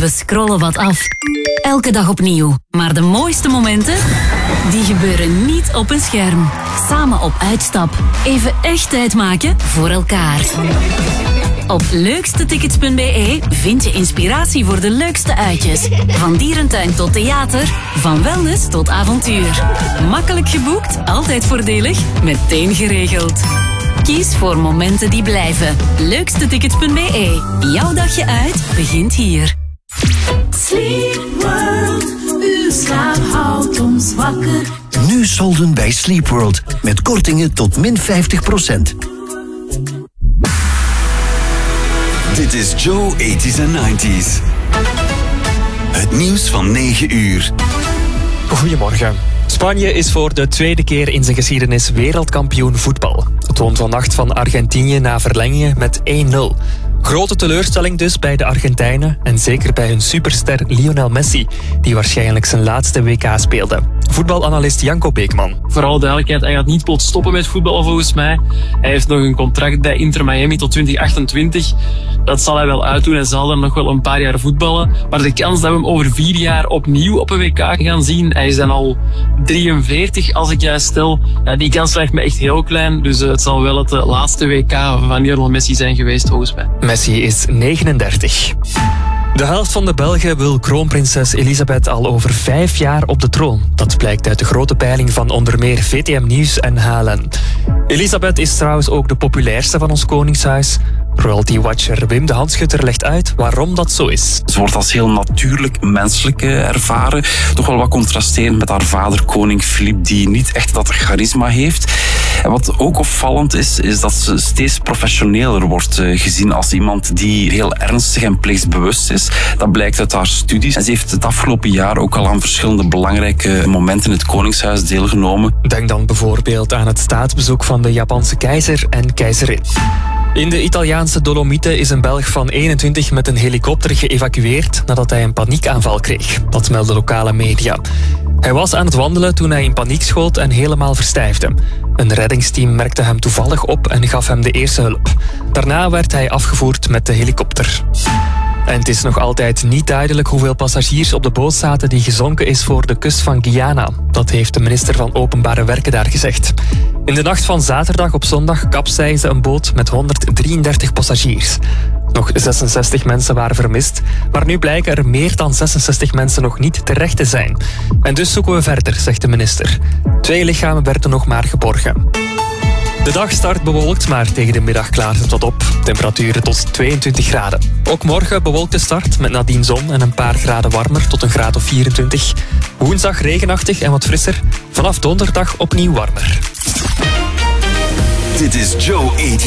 We scrollen wat af. Elke dag opnieuw. Maar de mooiste momenten, die gebeuren niet op een scherm. Samen op uitstap. Even echt tijd maken voor elkaar. Op leukstetickets.be vind je inspiratie voor de leukste uitjes. Van dierentuin tot theater, van wellness tot avontuur. Makkelijk geboekt, altijd voordelig, meteen geregeld. Kies voor momenten die blijven. Leukstetickets.be. Jouw dagje uit begint hier. Sleep World, uw slaap houdt ons wakker. Nu solden bij Sleep World met kortingen tot min 50%. Dit is Joe 80s en 90s. Het nieuws van 9 uur. Goedemorgen. Spanje is voor de tweede keer in zijn geschiedenis wereldkampioen voetbal. Het won vannacht van Argentinië na verlengingen met 1-0. Grote teleurstelling dus bij de Argentijnen en zeker bij hun superster Lionel Messi, die waarschijnlijk zijn laatste WK speelde. Voetbalanalist Janko Beekman. Vooral duidelijkheid, hij gaat niet plots stoppen met voetballen volgens mij. Hij heeft nog een contract bij Inter Miami tot 2028. Dat zal hij wel uitdoen. Hij zal dan nog wel een paar jaar voetballen. Maar de kans dat we hem over 4 jaar opnieuw op een WK gaan zien, hij is dan al 43 als ik juist stel. Ja, die kans lijkt me echt heel klein. Dus het zal wel het laatste WK van Lionel Messi zijn geweest volgens mij. Messi is 39. De helft van de Belgen wil kroonprinses Elisabeth al over 5 jaar op de troon. Dat blijkt uit de grote peiling van onder meer VTM Nieuws en HLN. Elisabeth is trouwens ook de populairste van ons koningshuis. Royalty-watcher Wim de Handschutter legt uit waarom dat zo is. Ze wordt als heel natuurlijk, menselijk ervaren. Toch wel wat contrasterend met haar vader, koning Filip, die niet echt dat charisma heeft. En wat ook opvallend is dat ze steeds professioneler wordt gezien als iemand die heel ernstig en plichtsbewust is. Dat blijkt uit haar studies. En ze heeft het afgelopen jaar ook al aan verschillende belangrijke momenten in het koningshuis deelgenomen. Denk dan bijvoorbeeld aan het staatsbezoek van de Japanse keizer en keizerin. In de Italiaanse Dolomieten is een Belg van 21 met een helikopter geëvacueerd nadat hij een paniekaanval kreeg. Dat melden lokale media. Hij was aan het wandelen toen hij in paniek schoot en helemaal verstijfde. Een reddingsteam merkte hem toevallig op en gaf hem de eerste hulp. Daarna werd hij afgevoerd met de helikopter. En het is nog altijd niet duidelijk hoeveel passagiers op de boot zaten die gezonken is voor de kust van Guyana. Dat heeft de minister van Openbare Werken daar gezegd. In de nacht van zaterdag op zondag kapseisde een boot met 133 passagiers. Nog 66 mensen waren vermist, maar nu blijken er meer dan 66 mensen nog niet terecht te zijn. En dus zoeken we verder, zegt de minister. 2 lichamen werden nog maar geborgen. De dag start bewolkt, maar tegen de middag klaart het wat op. Temperaturen tot 22 graden. Ook morgen bewolkte start met nadien zon en een paar graden warmer tot een graad of 24. Woensdag regenachtig en wat frisser. Vanaf donderdag opnieuw warmer. Dit is Joe 80s.